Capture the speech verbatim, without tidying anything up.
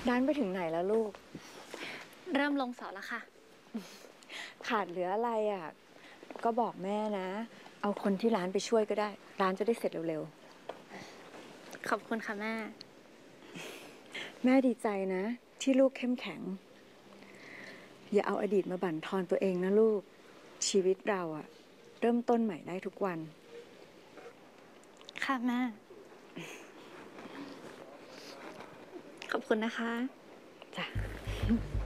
ร้านไปถึงไหนแล้วลูกเริ่มลงเสาแล้วค่ะขาดเหลืออะไรอ่ะก็บอกแม่นะเอาคนที่ร้านไปช่วยก็ได้ร้านจะได้เสร็จเร็วขอบคุณค่ะแม่ๆแม่ดีใจนะที่ลูกเข้มแข็งอย่าเอาอดีตมาบั่นทอนตัวเองนะลูกชีวิตเราอ่ะเริ่มต้นใหม่ได้ทุกวันค่ะแม่ขอบคุณนะคะจ้ะ